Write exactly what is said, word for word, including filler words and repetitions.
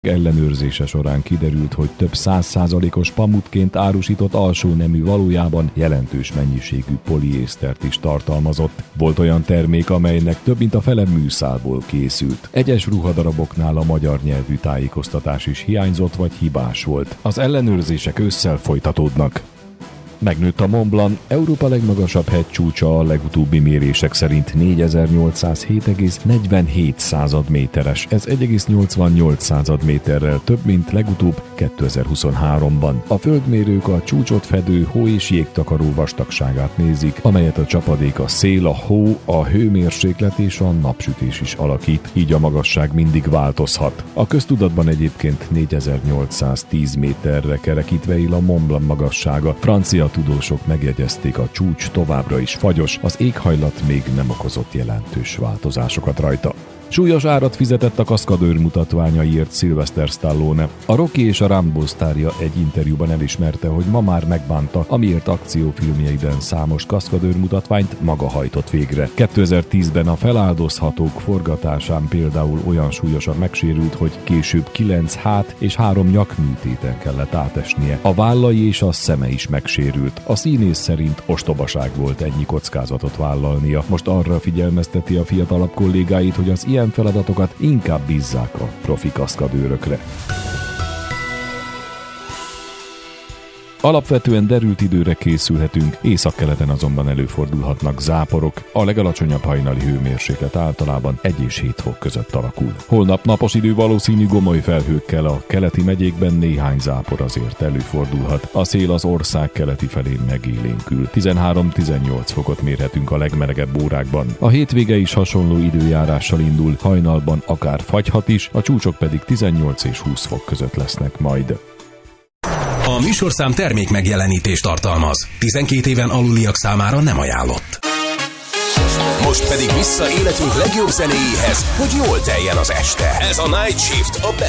Ellenőrzése során kiderült, hogy több száz százalékos pamutként árusított alsó nemű valójában jelentős mennyiségű poliésztert is tartalmazott. Volt olyan termék, amelynek több mint a fele műszálból készült. Egyes ruhadaraboknál a magyar nyelvű tájékoztatás is hiányzott vagy hibás volt. Az ellenőrzések ősszel folytatódnak. Megnőtt a Mont Blanc, Európa legmagasabb hegycsúcsa, a legutóbbi mérések szerint négyezer-nyolcszázhét egész negyvenhét méteres. Ez egy egész nyolcvannyolc méterrel több, mint legutóbb kétezer-huszonháromban. A földmérők a csúcsot fedő hó és jégtakaró vastagságát nézik, amelyet a csapadék, a szél, a hó, a hőmérséklet és a napsütés is alakít, így a magasság mindig változhat. A köztudatban egyébként négyezer-nyolcszáztíz méterre kerekítve él a Mont Blanc magassága. Francia tudósok megjegyezték, a csúcs továbbra is fagyos, az éghajlat még nem okozott jelentős változásokat rajta. Súlyos árat fizetett a kaszkadőr mutatványaiért Sylvester Stallone. A Rocky és a Rambo sztárja egy interjúban elismerte, hogy ma már megbánta, amiért akciófilmjeiben számos kaszkadőr mutatványt maga hajtott végre. kétezer-tízben a Feláldozhatók forgatásán például olyan súlyosan megsérült, hogy később kilenc hát és három nyakműtéten kellett átesnie. A vállai és a szeme is megsérült. A színész szerint ostobaság volt ennyi kockázatot vállalnia. Most arra figyelmezteti a fiatalabb kollégáit, hogy az ilyen feladatokat inkább bízzák a profi kaszkadőrökre. Alapvetően derült időre készülhetünk, északkeleten azonban előfordulhatnak záporok, a legalacsonyabb hajnali hőmérséklet általában egy és hét fok között alakul. Holnap napos idő, valószínű gomoly felhőkkel, a keleti megyékben néhány zápor azért előfordulhat. A szél az ország keleti felén megélénkül. tizenhárom-tizennyolc fokot mérhetünk a legmelegebb órákban. A hétvége is hasonló időjárással indul, hajnalban akár fagyhat is, a csúcsok pedig tizennyolc és húsz fok között lesznek majd. A műsorszám termék megjelenítést tartalmaz. tizenkét éven aluliak számára nem ajánlott. Most pedig vissza életünk legjobb zenéjéhez, hogy jól teljen az este. Ez a Night Shift, a